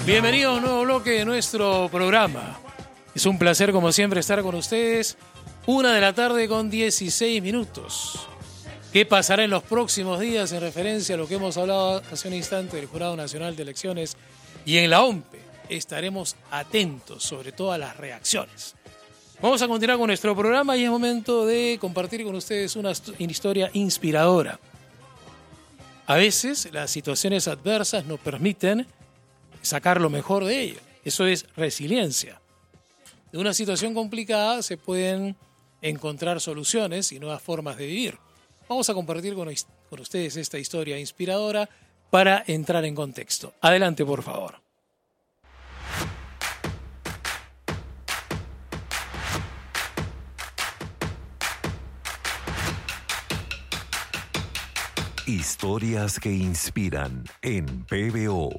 Bienvenido a un nuevo bloque de nuestro programa. Es un placer, como siempre, estar con ustedes. 1:16 p.m. ¿Qué pasará en los próximos días en referencia a lo que hemos hablado hace un instante del Jurado Nacional de Elecciones y en la OMPE? Estaremos atentos, sobre todo a las reacciones. Vamos a continuar con nuestro programa y es momento de compartir con ustedes una historia inspiradora. A veces las situaciones adversas nos permiten sacar lo mejor de ello. Eso es resiliencia. De una situación complicada se pueden encontrar soluciones y nuevas formas de vivir. Vamos a compartir con ustedes esta historia inspiradora para entrar en contexto. Adelante, por favor. Historias que inspiran en PBO.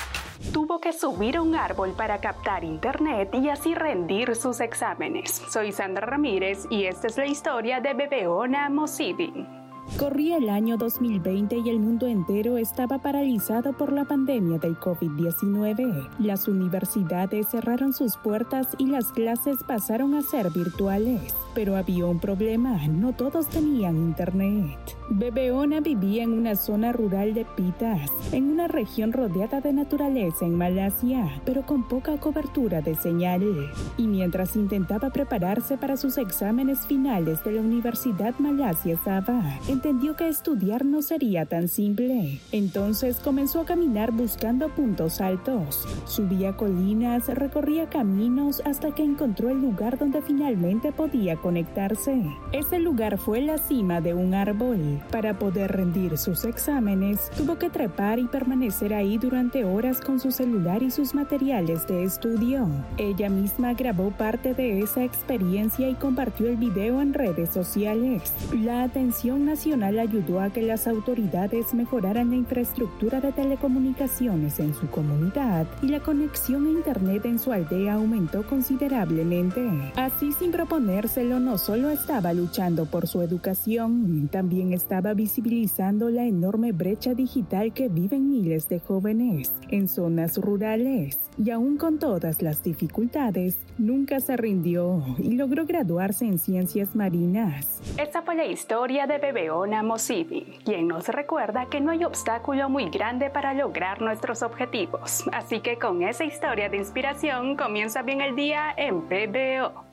Tuvo que subir a un árbol para captar internet y así rendir sus exámenes. Soy Sandra Ramírez y esta es la historia de Bebeona Mosivi. Corría el año 2020 y el mundo entero estaba paralizado por la pandemia del COVID-19. Las universidades cerraron sus puertas y las clases pasaron a ser virtuales. Pero había un problema, no todos tenían internet. Bebeona vivía en una zona rural de Pitas, en una región rodeada de naturaleza en Malasia, pero con poca cobertura de señal. Y mientras intentaba prepararse para sus exámenes finales de la Universidad Malasia Sabah, entendió que estudiar no sería tan simple. Entonces comenzó a caminar buscando puntos altos. Subía colinas, recorría caminos hasta que encontró el lugar donde finalmente podía conectarse. Ese lugar fue la cima de un árbol. Para poder rendir sus exámenes, tuvo que trepar y permanecer ahí durante horas con su celular y sus materiales de estudio. Ella misma grabó parte de esa experiencia y compartió el video en redes sociales. La atención nacional ayudó a que las autoridades mejoraran la infraestructura de telecomunicaciones en su comunidad y la conexión a internet en su aldea aumentó considerablemente. Así, sin proponérselo, no solo estaba luchando por su educación, también estaba visibilizando la enorme brecha digital que viven miles de jóvenes en zonas rurales. Y aún con todas las dificultades, nunca se rindió y logró graduarse en ciencias marinas. Esta fue la historia de Bebeona Mosivi, quien nos recuerda que no hay obstáculo muy grande para lograr nuestros objetivos. Así que con esa historia de inspiración comienza bien el día en PBO.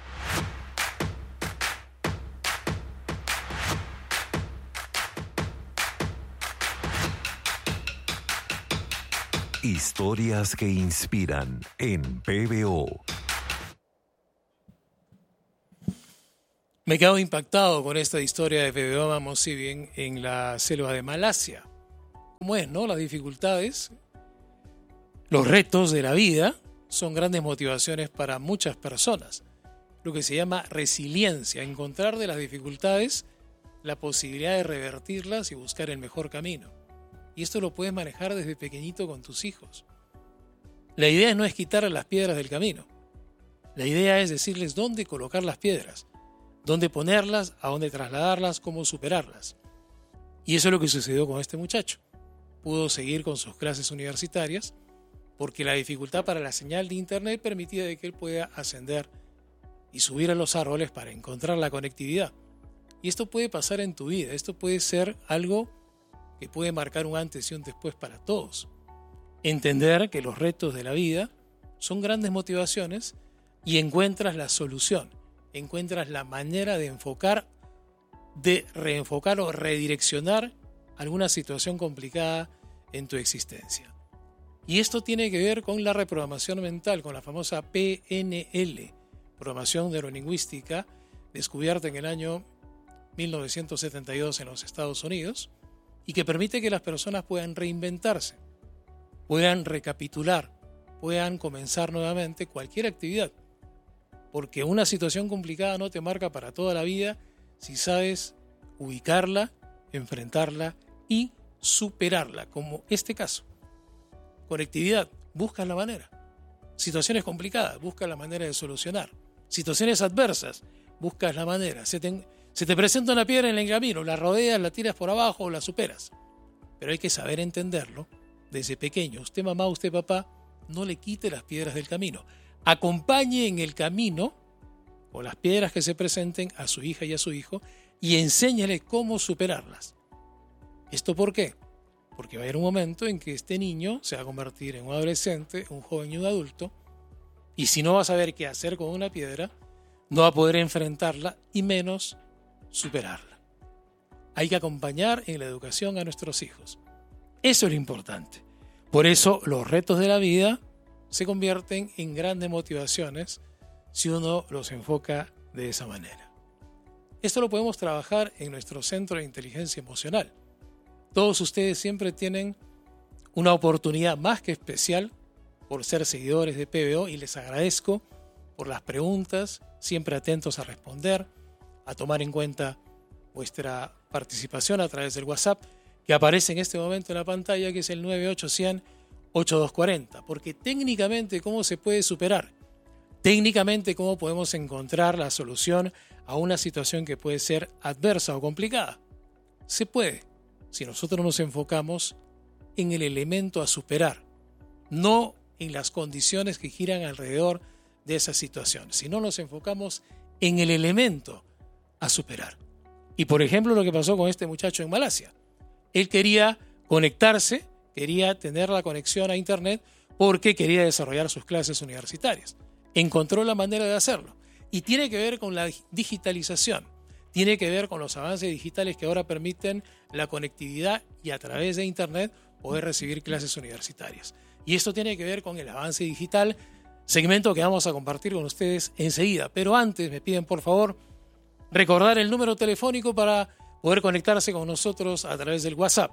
Historias que inspiran en PBO. Me he quedado impactado con esta historia de Bebeona Mosivi en la selva de Malasia. ¿Cómo es, no? Las dificultades, los retos de la vida son grandes motivaciones para muchas personas. Lo que se llama resiliencia, encontrar de las dificultades la posibilidad de revertirlas y buscar el mejor camino. Y esto lo puedes manejar desde pequeñito con tus hijos. La idea no es quitar las piedras del camino. La idea es decirles dónde colocar las piedras, dónde ponerlas, a dónde trasladarlas, cómo superarlas. Y eso es lo que sucedió con este muchacho. Pudo seguir con sus clases universitarias porque la dificultad para la señal de internet permitía de que él pueda ascender y subir a los árboles para encontrar la conectividad. Y esto puede pasar en tu vida, esto puede ser algo que puede marcar un antes y un después para todos. Entender que los retos de la vida son grandes motivaciones y encuentras la solución, encuentras la manera de enfocar, de reenfocar o redireccionar alguna situación complicada en tu existencia. Y esto tiene que ver con la reprogramación mental, con la famosa PNL, programación neurolingüística, descubierta en el año 1972 en los Estados Unidos, y que permite que las personas puedan reinventarse, puedan recapitular, puedan comenzar nuevamente cualquier actividad. Porque una situación complicada no te marca para toda la vida si sabes ubicarla, enfrentarla y superarla, como este caso. Conectividad, buscas la manera. Situaciones complicadas, buscas la manera de solucionar. Situaciones adversas, buscas la manera. Se te presenta una piedra en el camino, la rodeas, la tiras por abajo o la superas. Pero hay que saber entenderlo desde pequeño. Usted mamá, usted papá, no le quite las piedras del camino. Acompañe en el camino o las piedras que se presenten a su hija y a su hijo y enséñale cómo superarlas. ¿Esto por qué? Porque va a haber un momento en que este niño se va a convertir en un adolescente, un joven y un adulto, y si no va a saber qué hacer con una piedra, no va a poder enfrentarla y menos superarla. Hay que acompañar en la educación a nuestros hijos. Eso es lo importante. Por eso los retos de la vida se convierten en grandes motivaciones si uno los enfoca de esa manera. Esto lo podemos trabajar en nuestro Centro de Inteligencia Emocional. Todos ustedes siempre tienen una oportunidad más que especial por ser seguidores de PBO y les agradezco por las preguntas, siempre atentos a responder, a tomar en cuenta vuestra participación a través del WhatsApp que aparece en este momento en la pantalla, que es el 9800-8240, porque técnicamente, ¿cómo se puede superar? Técnicamente, ¿cómo podemos encontrar la solución a una situación que puede ser adversa o complicada? Se puede, si nosotros nos enfocamos en el elemento a superar, no en las condiciones que giran alrededor de esa situación, sino nos enfocamos en el elemento a superar. Y por ejemplo, lo que pasó con este muchacho en Malasia. Él quería conectarse, quería tener la conexión a Internet porque quería desarrollar sus clases universitarias. Encontró la manera de hacerlo. Y tiene que ver con la digitalización. Tiene que ver con los avances digitales que ahora permiten la conectividad y a través de Internet poder recibir clases universitarias. Y esto tiene que ver con el avance digital, segmento que vamos a compartir con ustedes enseguida. Pero antes me piden por favor recordar el número telefónico para poder conectarse con nosotros a través del WhatsApp.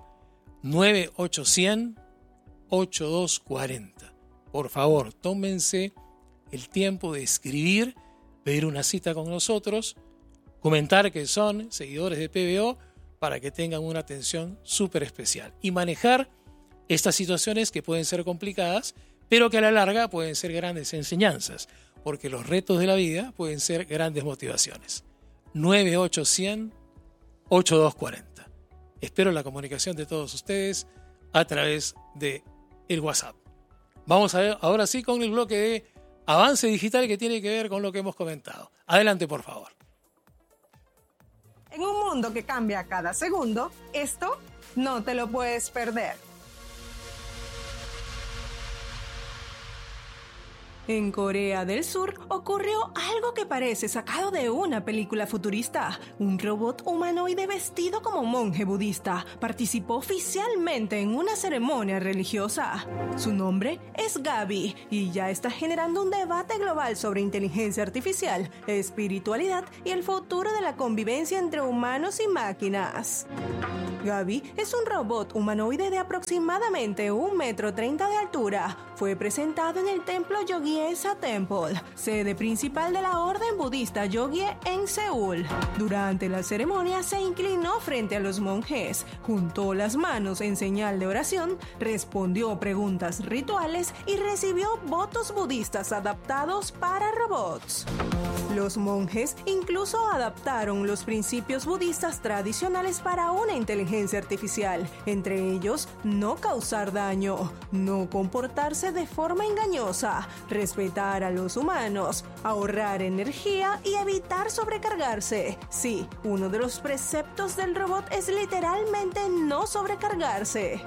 9800-8240. Por favor, tómense el tiempo de escribir, pedir una cita con nosotros, comentar que son seguidores de PBO para que tengan una atención súper especial y manejar estas situaciones que pueden ser complicadas, pero que a la larga pueden ser grandes enseñanzas, porque los retos de la vida pueden ser grandes motivaciones. 9800-8240. Espero la comunicación de todos ustedes a través de el WhatsApp. Vamos a ver ahora sí con el bloque de avance digital que tiene que ver con lo que hemos comentado. Adelante, por favor. En un mundo que cambia cada segundo, esto no te lo puedes perder. En Corea del Sur ocurrió algo que parece sacado de una película futurista. Un robot humanoide vestido como monje budista participó oficialmente en una ceremonia religiosa. Su nombre es Gaby y ya está generando un debate global sobre inteligencia artificial, espiritualidad y el futuro de la convivencia entre humanos y máquinas. Gaby es un robot humanoide de aproximadamente 1,30 m de altura. Fue presentado en el templo Yogye-sa Temple, sede principal de la orden budista Yogye en Seúl. Durante la ceremonia se inclinó frente a los monjes, juntó las manos en señal de oración, respondió preguntas rituales y recibió votos budistas adaptados para robots. Los monjes incluso adaptaron los principios budistas tradicionales para una inteligencia artificial, entre ellos no causar daño, no comportarse de forma engañosa, respetar a los humanos, ahorrar energía y evitar sobrecargarse. Sí, uno de los preceptos del robot es literalmente no sobrecargarse.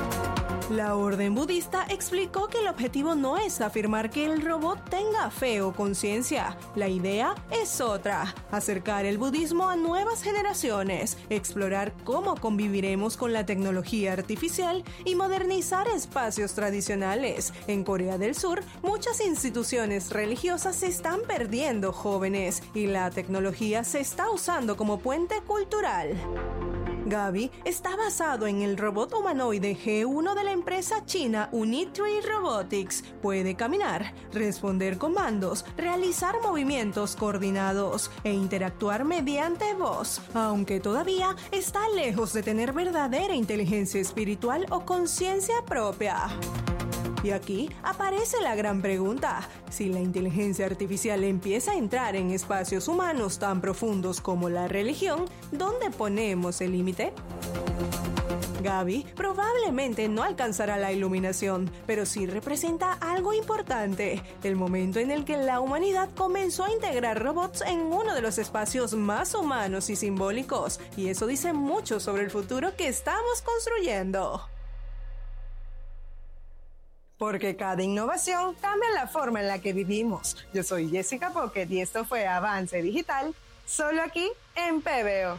La orden budista explicó que el objetivo no es afirmar que el robot tenga fe o conciencia. La idea es otra: acercar el budismo a nuevas generaciones, explorar cómo conviviremos con la tecnología artificial y modernizar espacios tradicionales. En Corea del Sur, muchas instituciones religiosas se están perdiendo jóvenes y la tecnología se está usando como puente cultural. Gaby está basado en el robot humanoide G1 de la empresa china Unitree Robotics. Puede caminar, responder comandos, realizar movimientos coordinados e interactuar mediante voz, aunque todavía está lejos de tener verdadera inteligencia espiritual o conciencia propia. Y aquí aparece la gran pregunta: si la inteligencia artificial empieza a entrar en espacios humanos tan profundos como la religión, ¿dónde ponemos el límite? Gaby probablemente no alcanzará la iluminación, pero sí representa algo importante, el momento en el que la humanidad comenzó a integrar robots en uno de los espacios más humanos y simbólicos, y eso dice mucho sobre el futuro que estamos construyendo. Porque cada innovación cambia la forma en la que vivimos. Yo soy Jessica Pocket y esto fue Avance Digital, solo aquí en PBO.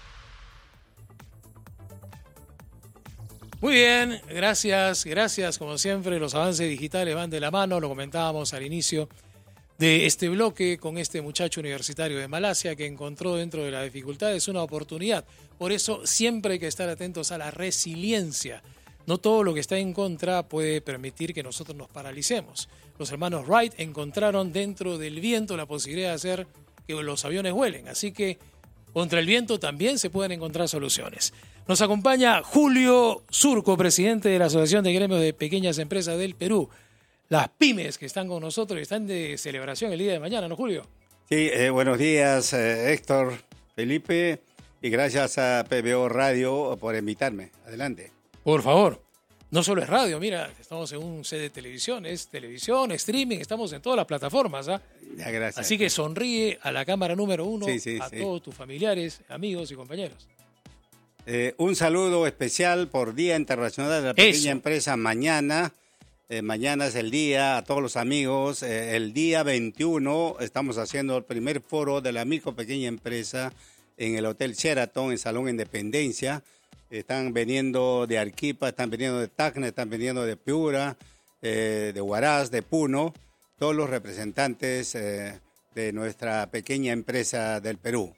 Muy bien, gracias. Como siempre, los avances digitales van de la mano. Lo comentábamos al inicio de este bloque con este muchacho universitario de Malasia que encontró dentro de las dificultades una oportunidad. Por eso siempre hay que estar atentos a la resiliencia. No todo lo que está en contra puede permitir que nosotros nos paralicemos. Los hermanos Wright encontraron dentro del viento la posibilidad de hacer que los aviones vuelen. Así que contra el viento también se pueden encontrar soluciones. Nos acompaña Julio Surco, presidente de la Asociación de Gremios de Pequeñas Empresas del Perú. Las pymes que están con nosotros y están de celebración el día de mañana, ¿no, Julio? Sí, buenos días, Héctor, Felipe, y gracias a PBO Radio por invitarme. Adelante. Por favor. No solo es radio, mira, estamos en un set de televisión, es televisión, streaming, estamos en todas las plataformas. ¿Ah? Ya, gracias. Así que sonríe a la cámara número 1, sí, todos tus familiares, amigos y compañeros. Un saludo especial por Día Internacional de la Pequeña Empresa mañana. Mañana es el día, a todos los amigos. El día 21 estamos haciendo el primer foro de la micro pequeña empresa en el Hotel Sheraton, en Salón Independencia. Están viniendo de Arequipa, están viniendo de Tacna, están viniendo de Piura, de Huaraz, de Puno, todos los representantes de nuestra pequeña empresa del Perú.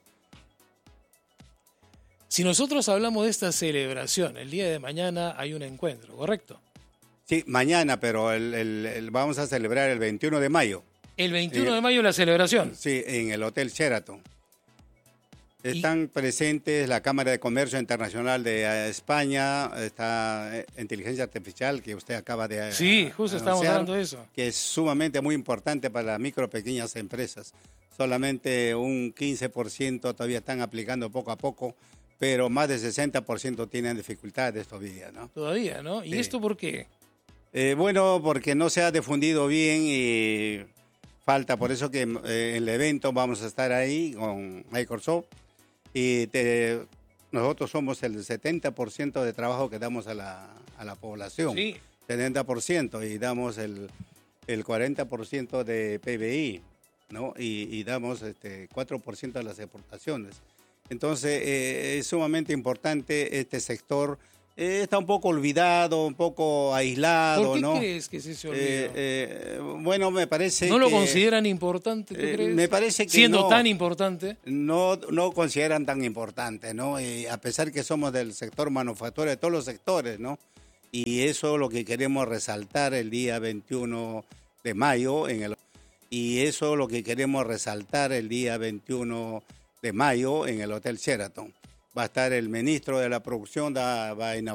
Si nosotros hablamos de esta celebración, el día de mañana hay un encuentro, ¿correcto? Sí, mañana, pero vamos a celebrar el 21 de mayo. ¿El 21 de mayo la celebración? Sí, en el Hotel Sheraton. Están presentes la Cámara de Comercio Internacional de España, está Inteligencia Artificial, que usted acaba de Sí, justo estamos hablando de eso. Que es sumamente muy importante para las micro pequeñas empresas. Solamente un 15% todavía están aplicando poco a poco, pero más del 60% tienen dificultades todavía, ¿no? Todavía, ¿no? ¿Y esto por qué? Bueno, porque no se ha difundido bien y falta, por eso que en el evento vamos a estar ahí con Microsoft. Y nosotros somos el 70% de trabajo que damos a la población. Sí. 70%, y damos el 40% de PBI, ¿no? Y damos 4% de las exportaciones. Entonces, es sumamente importante este sector. Está un poco olvidado, un poco aislado, ¿Por qué ¿no? crees que se olvidó? Bueno, me parece ¿No lo consideran importante, tú crees? Me parece que siendo no, tan importante. No consideran tan importante, ¿no? Y a pesar que somos del sector manufacturero, de todos los sectores, ¿no? Y eso es lo que queremos resaltar el día 21 de mayo en el Hotel Sheraton. Va a estar el ministro de la producción, va a inaugurar